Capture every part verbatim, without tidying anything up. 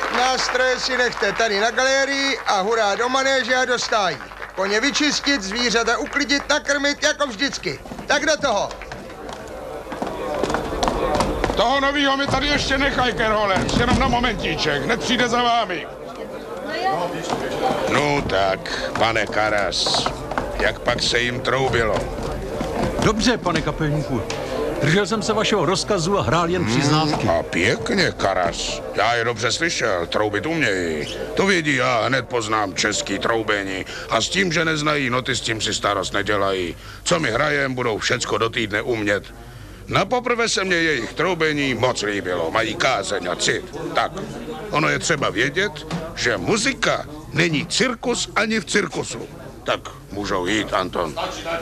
nástroje si nechte tady na galerii a hurá do manéže a do stájí. Koně vyčistit, zvířata uklidit, nakrmit jako vždycky. Tak do toho. Toho novýho mi tady ještě nechaj, Kerole. Jenom na momentíček, hned přijde za vámi. No tak, pane Karas, jak pak se jim troubilo? Dobře, pane kapelníku. Držel jsem se vašeho rozkazu a hrál jen přiznávky. Hmm, a pěkně, Karas. Já je dobře slyšel, troubit umějí. To vědí, já hned poznám český troubení. A s tím, že neznají noty, s tím si starost nedělají. Co my hrajem, budou všecko do týdne umět. Napoprvé se mně jejich troubení moc líbilo. Mají kázeň a cit. Tak, ono je třeba vědět, že muzika není cirkus ani v cirkusu. Tak můžou jít, Anton.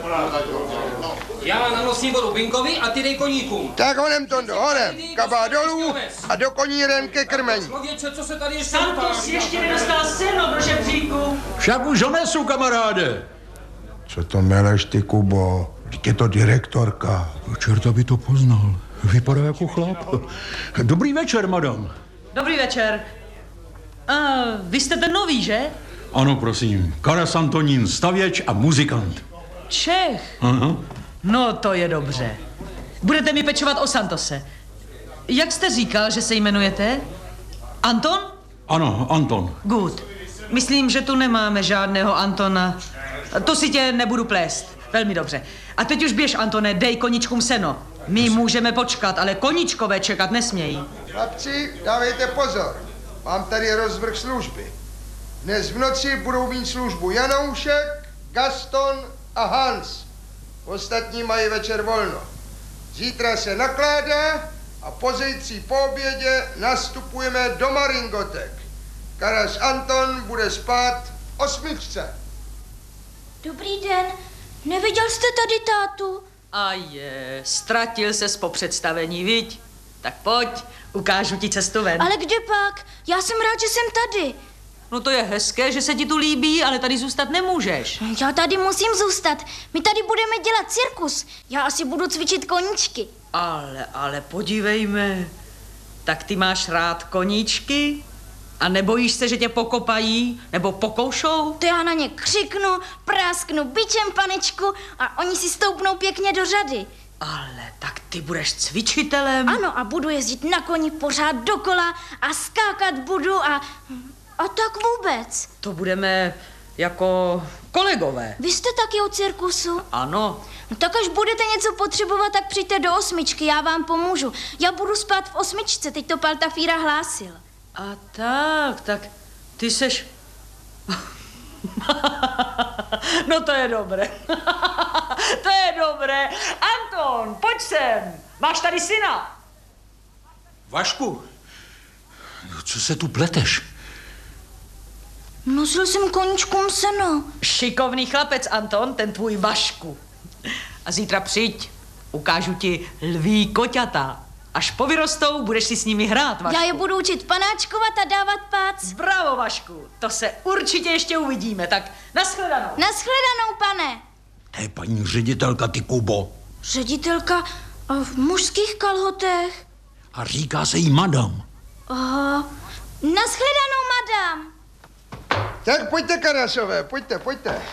Já na nosní vodu Binkovi a ty dej koníkům. Tak honem, Tondo, honem. Kabá dolů a do koníren ke krmení. Člověče, co se tady ještě Santos ještě nedostal seno do žebříku. Však už ho nesu, kamaráde. Co to meleš, ty Kubo? Vždyť je to direktorka. Čerta by to poznal. Vypadá jako chlap. Dobrý večer, madam. Dobrý večer. A vy jste ten nový, že? Ano, prosím. Karas Antonín, stavěč a muzikant. Čech. Aha. No, to je dobře. Budete mi pečovat o Santose. Jak jste říkal, že se jmenujete? Anton? Ano, Anton. Good. Myslím, že tu nemáme žádného Antona. To si tě nebudu plést. Velmi dobře. A teď už běž, Antone, dej koničkům seno. My můžeme počkat, ale koničkové čekat nesmějí. Chlapci, dávejte pozor. Mám tady rozvrh služby. Dnes v noci budou mít službu Janoušek, Gaston a Hans. Ostatní mají večer volno. Zítra se nakládá a pozítří po obědě nastupujeme do Maringotek. Karas Anton bude spát v osmičce. Dobrý den, neviděl jste tady tátu? A je, ztratil ses po představení, viď? Tak pojď, ukážu ti cestu ven. Ale kde pak? Já jsem rád, že jsem tady. No to je hezké, že se ti tu líbí, ale tady zůstat nemůžeš. Já tady musím zůstat. My tady budeme dělat cirkus. Já asi budu cvičit koníčky. Ale, ale podívejme, tak ty máš rád koníčky? A nebojíš se, že tě pokopají nebo pokoušou? To já na ně křiknu, prásknu bičem, panečku, a oni si stoupnou pěkně do řady. Ale tak ty budeš cvičitelem? Ano, a budu jezdit na koni pořád dokola a skákat budu a... A tak vůbec. To budeme jako kolegové. Vy jste taky o cirkusu? Ano. No tak až budete něco potřebovat, tak přijďte do osmičky, já vám pomůžu. Já budu spát v osmičce, teď to Paltafíra hlásil. A tak, tak ty seš... No to je dobré. To je dobré. Anton, pojď sem. Máš tady syna. Vašku, co se tu pleteš? Nosil jsem koníčkům seno. Šikovný chlapec, Anton, ten tvůj Vašku. A zítra přijď, ukážu ti lví koťata. Až povyrostou, budeš si s nimi hrát, Vašku. Já je budu učit panáčkovat a dávat pác. Bravo, Vašku, to se určitě ještě uvidíme, tak nashledanou. Nashledanou, pane. To je paní ředitelka, ty Kubo. Ředitelka a v mužských kalhotech. A říká se jí madam. Aha. Nashledanou, madam. Tak pojďte, Karasové, pojďte, pojďte.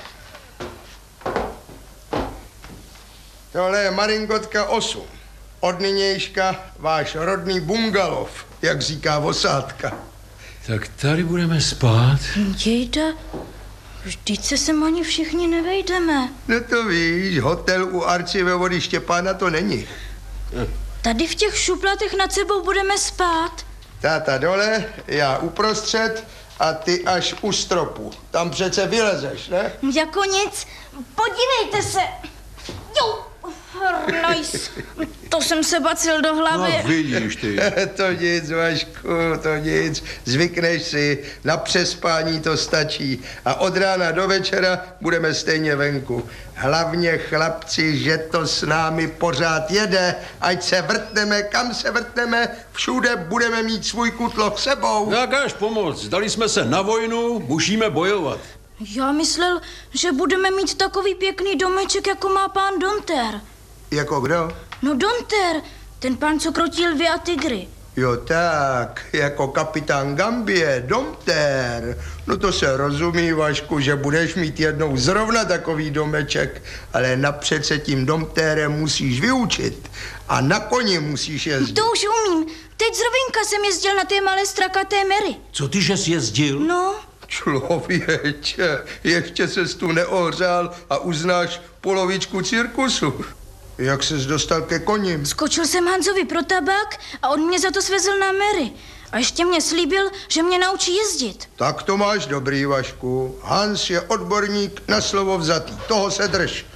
Tohle je Maringotka osm. Od nynějška váš rodný bungalov, jak říká osádka. Tak tady budeme spát. Jejda, vždyť se sem ani všichni nevejdeme. No to víš, hotel u Arcive vody Štěpána to není. Tady v těch šuplatech nad sebou budeme spát. Táta dole, já uprostřed a ty až u stropu. Tam přece vylezeš, ne? Jako nic. Podívejte se. Jo, nice. To jsem se bacil do hlavy. No vidíš ty. To nic, Vašku, to nic. Zvykneš si, na přespání to stačí. A od rána do večera budeme stejně venku. Hlavně, chlapci, že to s námi pořád jede. Ať se vrtneme, kam se vrtneme, všude budeme mít svůj kutloch sebou. Jakáž pomoc, dali jsme se na vojnu, musíme bojovat. Já myslel, že budeme mít takový pěkný domeček, jako má pán Donter. Jako kdo? No Donter, ten pán, co krotil lvy a tygry. Jo tak, jako kapitán Gambie, domtér. No to se rozumí, Vašku, že budeš mít jednou zrovna takový domeček, ale napřed se tím domtérem musíš vyučit a na koni musíš jezdit. To už umím. Teď zrovna jsem jezdil na té malé strakaté Mary. Co ty, že jsi jezdil? No, Člověče, ještě ses tu neohřál a uznáš polovičku cirkusu. Jak ses dostal ke koním? skočil jsem Hanzovi pro tabák a on mě za to svezl na Mary. A ještě mě slíbil, že mě naučí jezdit. Tak to máš dobrý, Vašku. Hans je odborník na slovo vzatý. Toho se drž.